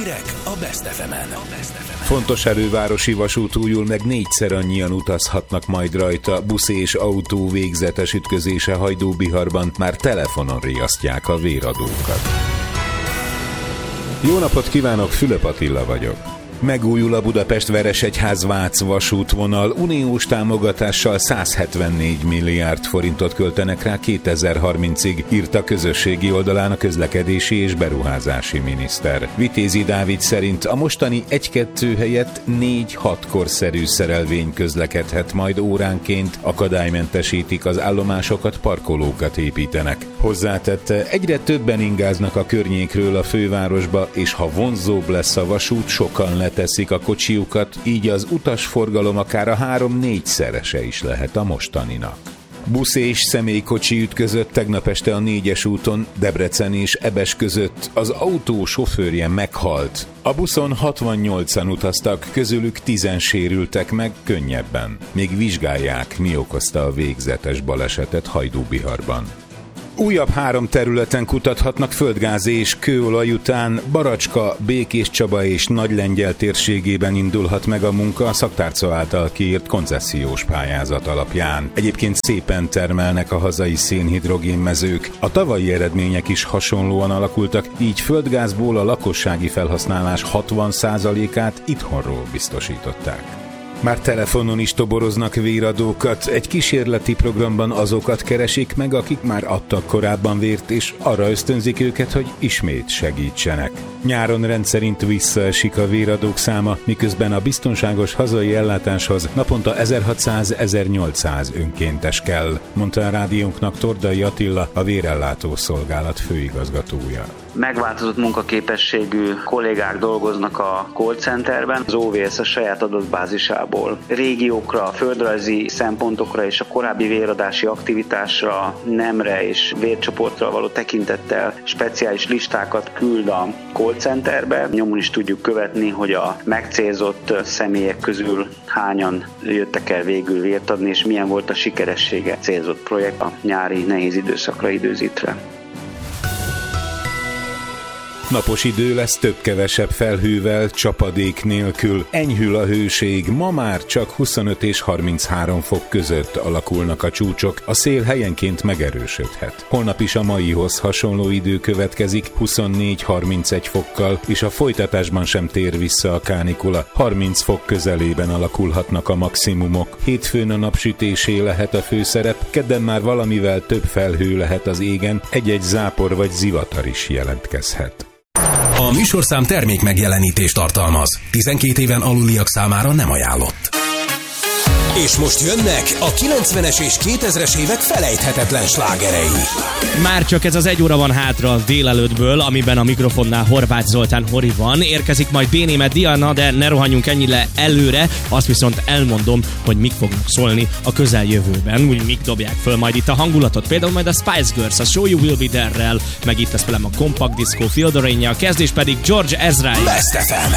Hírek a Best FM-en. Fontos elővárosi vasút újul meg 4-szer annyian utazhatnak majd rajta. Busz és autó végzetes ütközése Hajdúbiharban, már telefonon riasztják a véradókat. Jó napot kívánok, Fülöp Attila vagyok. Megújul a Budapest-Veresegyház-Vác vasútvonal, uniós támogatással 174 milliárd forintot költenek rá 2030-ig, írta közösségi oldalán a közlekedési és beruházási miniszter. Vitézi Dávid szerint a mostani 1-2 helyett 4-6 korszerű szerelvény közlekedhet majd óránként, akadálymentesítik az állomásokat, parkolókat építenek. Hozzátette, egyre többen ingáznak a környékről a fővárosba, és ha vonzóbb lesz a vasút, sokan leteszik a kocsiukat, így az utasforgalom akár a 3-4-szerese is lehet a mostaninak. Busz és személykocsi ütközött tegnap este a 4-es úton, Debrecen és Ebes között. Az autó sofőrje meghalt. A buszon 68-an utaztak, közülük 10-en sérültek meg könnyebben. Még vizsgálják, mi okozta a végzetes balesetet Hajdúbiharban. Újabb 3 területen kutathatnak földgáz és kőolaj után. Baracska, Békéscsaba és Nagylengyel térségében indulhat meg a munka a szaktárca által kiírt koncesziós pályázat alapján. Egyébként szépen termelnek a hazai szénhidrogénmezők. A tavalyi eredmények is hasonlóan alakultak, így földgázból a lakossági felhasználás 60%-át itthonról biztosították. Már telefonon is toboroznak véradókat. Egy kísérleti programban azokat keresik meg, akik már adtak korábban vért, és arra ösztönzik őket, hogy ismét segítsenek. Nyáron rendszerint visszaesik a véradók száma, miközben a biztonságos hazai ellátáshoz naponta 1600-1800 önkéntes kell, mondta a rádiónknak Tordai Attila, a Vérellátó Szolgálat főigazgatója. Megváltozott munkaképességű kollégák dolgoznak a call centerben, az OVS a saját adatbázisából régiókra, földrajzi szempontokra és a korábbi véradási aktivitásra, nemre és vércsoportra való tekintettel speciális listákat küld a call centerbe. Nyomon is tudjuk követni, hogy a megcélzott személyek közül hányan jöttek el végül vért adni, és milyen volt a sikeressége célzott projekt a nyári nehéz időszakra időzítve. Napos idő lesz több-kevesebb felhővel, csapadék nélkül. Enyhül a hőség, ma már csak 25 és 33 fok között alakulnak a csúcsok, a szél helyenként megerősödhet. Holnap is a maihoz hasonló idő következik, 24-31 fokkal, és a folytatásban sem tér vissza a kánikula. 30 fok közelében alakulhatnak a maximumok. Hétfőn a napsütésé lehet a főszerep, kedden már valamivel több felhő lehet az égen, egy-egy zápor vagy zivatar is jelentkezhet. A műsorszám termék megjelenítést tartalmaz. 12 éven aluliak számára nem ajánlott. És most jönnek a 90-es és 2000-es évek felejthetetlen slágerei. Már csak ez az 1 óra van hátra délelőttből, amiben a mikrofonnál Horváth Zoltán Hori van. Érkezik majd B-német Diana, de ne rohanjunk ennyire előre. Azt viszont elmondom, hogy mik fognak szólni a közeljövőben. Úgy mik dobják föl majd itt a hangulatot. Például majd a Spice Girls, a Show You Will Be There-rel, meg itt lesz velem a Compact Disco, Feel the Rain-ja, a kezdés pedig George Ezra. Best FM.